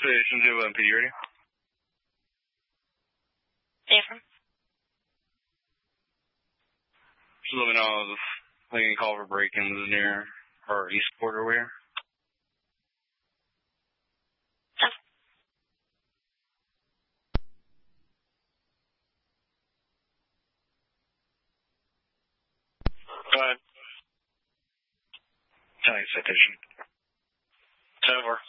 Station 2 MPD radio. Different. Just let me know if I can call for break-ins near our Eastport over here. Go ahead. County Citation. 10-4.